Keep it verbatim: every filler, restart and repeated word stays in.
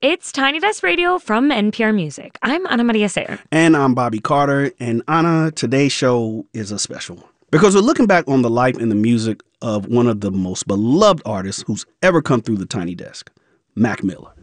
It's Tiny Desk Radio from N P R Music. I'm Ana Maria Sayer. And I'm Bobby Carter. And Ana, today's show is a special one because we're looking back on the life and the music of one of the most beloved artists who's ever come through the Tiny Desk, Mac Miller.